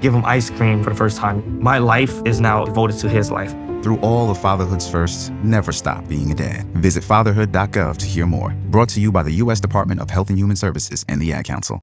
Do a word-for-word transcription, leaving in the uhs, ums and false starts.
give him ice cream for the first time. My life is now devoted to his life. Through all of fatherhood's firsts, never stop being a dad. Visit fatherhood dot gov to hear more. Brought to you by the U S Department of Health and Human Services and the Ad Council.